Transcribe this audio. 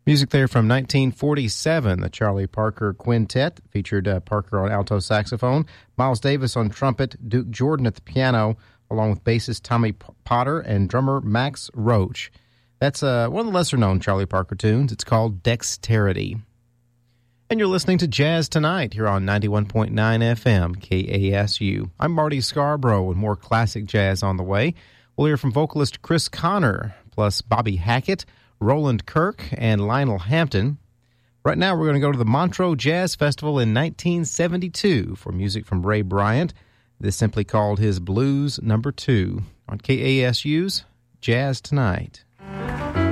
Music there from 1947, the Charlie Parker Quintet, featured Parker on alto saxophone, Miles Davis on trumpet, Duke Jordan at the piano, along with bassist Tommy Potter and drummer Max Roach. That's one of the lesser-known Charlie Parker tunes. It's called Dexterity. And you're listening to Jazz Tonight here on 91.9 FM, KASU. I'm Marty Scarborough with more classic jazz on the way. We'll hear from vocalist Chris Connor, plus Bobby Hackett, Roland Kirk, and Lionel Hampton. Right now, we're going to go to the Montreux Jazz Festival in 1972 for music from Ray Bryant. This simply called his Blues No. 2 on KASU's Jazz Tonight.